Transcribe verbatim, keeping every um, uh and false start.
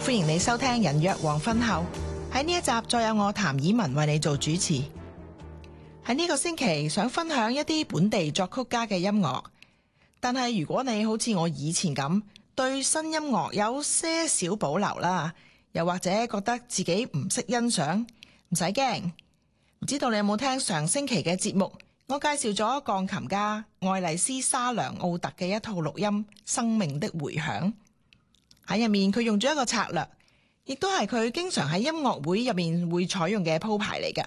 歡迎你收聽人約黃昏後，喺呢一集再有我譚以文為你做主持。喺呢個星期想分享一啲本地作曲家嘅音樂，但係如果你好似我以前咁對新音樂有些少保留啦，又或者覺得自己唔識欣賞，唔使驚。唔知道你有冇聽上星期嘅節目？我介紹咗鋼琴家愛麗絲沙良奧特嘅一套錄音《生命的迴響》。喺入面佢用咗一個策略，亦都係佢經常喺音樂會入面會採用嘅鋪排嚟嘅，